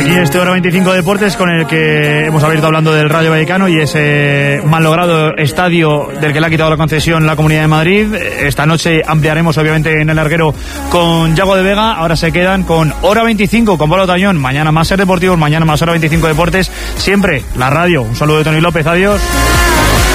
Aquí este Hora 25 Deportes, con el que hemos abierto hablando del Rayo Vallecano y ese mal logrado estadio del que le ha quitado la concesión la Comunidad de Madrid. Esta noche ampliaremos obviamente en el larguero con Yago de Vega. Ahora se quedan con Hora 25 con Pablo Tañón. Mañana más Ser Deportivos, mañana más Hora 25 Deportes. Siempre la radio. Un saludo de Tony López, adiós.